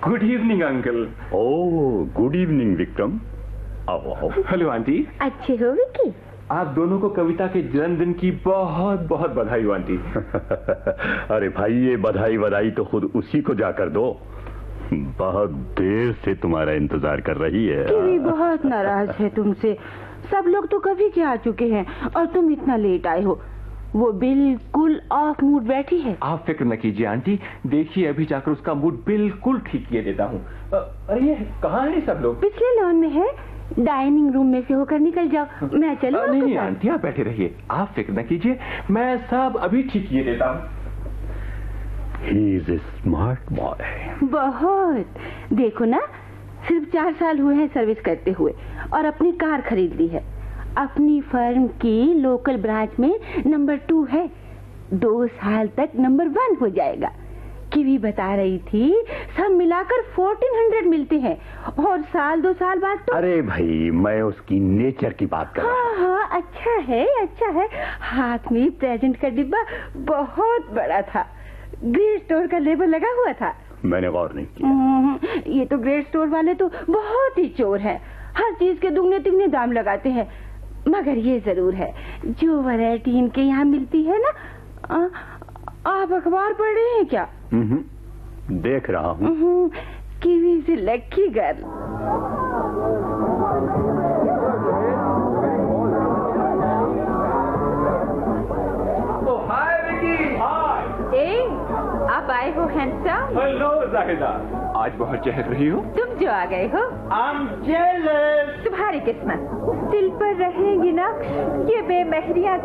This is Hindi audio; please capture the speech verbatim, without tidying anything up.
Good evening uncle. Oh good evening Vikram, आओ आओ। Hello aunty. अच्छे हो विक्की? आप दोनों को कविता के जन्मदिन की बहुत बहुत बधाई हो आंटी। अरे भाई ये बधाई बधाई तो खुद उसी को जाकर दो, बहुत देर से तुम्हारा इंतजार कर रही है। कीवी बहुत नाराज है तुमसे, सब लोग तो कभी के आ चुके हैं और तुम इतना लेट आए हो। वो बिल्कुल ऑफ मूड बैठी है। आप फिक्र न कीजिए आंटी, देखिए अभी जाकर उसका मूड बिल्कुल ठीक किए देता हूँ। अरे ये कहाँ है सब लोग? पिछले लॉन में है, डाइनिंग रूम में से होकर निकल जाओ। मैं चलूं? नहीं आंटी आप बैठे रहिए, आप फिक्र न कीजिए, मैं सब अभी ठीक किए देता हूँ। He is a smart boy। बहुत। देखो ना, सिर्फ चार साल हुए हैं सर्विस करते हुए और अपनी कार खरीद ली है। अपनी फर्म की लोकल ब्रांच में नंबर टू है, दो साल तक नंबर वन हो जाएगा। कीवी बता रही थी सब मिलाकर फोर्टीन हंड्रेड मिलते हैं और साल दो साल बाद तो। अरे भाई मैं उसकी नेचर की बात कर रहा हूँ। हाँ हाँ अच्छा है अच्छा है। हाथ में प्रेजेंट का डिब्बा बहुत बड़ा था, ग्रेट स्टोर का लेबल लगा हुआ था। मैंने गौर नहीं किया। ये तो ग्रेट स्टोर वाले तो बहुत ही चोर हैं, हर चीज के दुगने तिगने दाम लगाते हैं। मगर ये जरूर है, जो वैरायटी इनके यहाँ मिलती है ना। आ, आप अखबार पढ़ रहे हैं क्या? देख रहा हूँ। कीवी से लकी गर्ल। हाय विकी। हाय। ए, आप आए हो हैंडसम? हेलो जाहिदा, आज बहुत चहक रही हो। तुम जो आ गए हो। I'm jealous। तुम्हारी किस्मत, दिल पर रहेंगी ना ये बेमहरियां